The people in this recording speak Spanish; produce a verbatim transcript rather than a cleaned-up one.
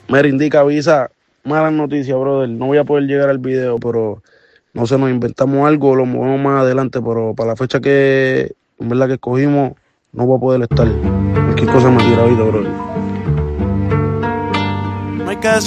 Mira, indica, avisa, malas noticias, brother. No voy a poder llegar al video, pero no sé, nos inventamos algo, lo movemos más adelante, pero para la fecha que en verdad que escogimos, no voy a poder estar. Cualquier cosa me tira ahorita, brother. No hay que decir